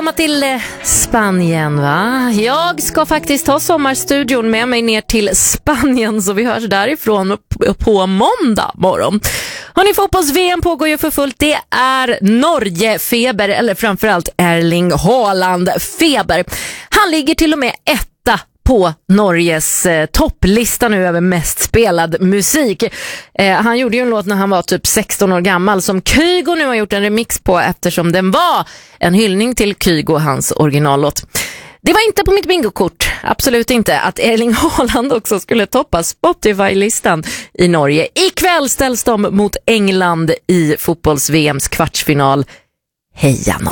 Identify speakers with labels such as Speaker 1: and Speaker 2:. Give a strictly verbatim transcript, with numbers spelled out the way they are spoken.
Speaker 1: komma till eh, Spanien, va? Jag ska faktiskt ta sommarstudion med mig ner till Spanien, så vi hörs därifrån på, på måndag morgon. Hörrni, fotbolls-V M pågår ju för fullt. Det är Norge-feber, eller framförallt Erling Haaland-feber. Han ligger till och med etta på Norges eh, topplista nu över mest spelad musik. Eh, han gjorde ju en låt när han var typ sexton år gammal som Kygo nu har gjort en remix på, eftersom den var en hyllning till Kygo, hans originallåt. Det var inte på mitt bingokort, absolut inte, att Erling Haaland också skulle toppa Spotify-listan i Norge. Ikväll ställs de mot England i fotbolls-V M:s kvartsfinal. Heja Norge!